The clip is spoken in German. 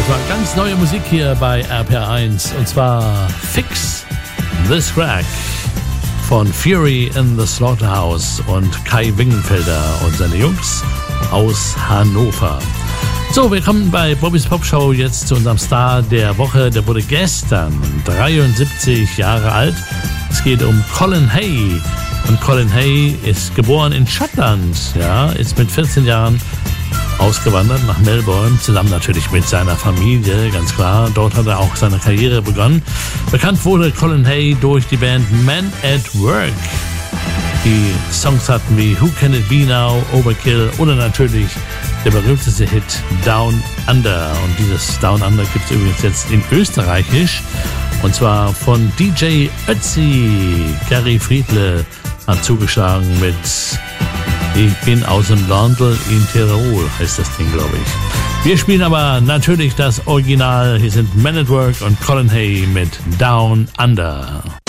Das war ganz neue Musik hier bei RPR1 und zwar Fix This Crack von Fury in the Slaughterhouse und Kai Wingenfelder und seine Jungs aus Hannover. So, wir kommen bei Bobbys Popshow jetzt zu unserem Star der Woche. Der wurde gestern 73 Jahre alt. Es geht um Colin Hay. Und Colin Hay ist geboren in Schottland, ja, ist mit 14 Jahren ausgewandert nach Melbourne, zusammen natürlich mit seiner Familie, ganz klar. Dort hat er auch seine Karriere begonnen. Bekannt wurde Colin Hay durch die Band Men at Work. Die Songs hatten wie Who Can It Be Now, Overkill oder natürlich der berühmteste Hit Down Under. Und dieses Down Under gibt es übrigens jetzt in Österreichisch. Und zwar von DJ Ötzi. Gary Friedle hat zugeschlagen mit Ich bin aus dem Landl in Tirol, heißt das Ding, glaube ich. Wir spielen aber natürlich das Original. Hier sind Men at Work und Colin Hay mit Down Under.